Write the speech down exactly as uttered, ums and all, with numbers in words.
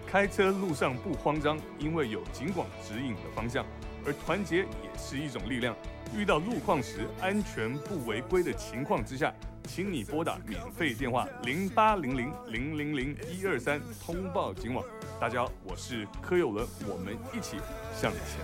开车路上不慌张，因为有警广指引的方向。而团结也是一种力量。遇到路况时，安全不违规的情况之下，请你拨打免费电话零八零零零零零一二三通报警网。大家好，我是柯有伦，我们一起向前。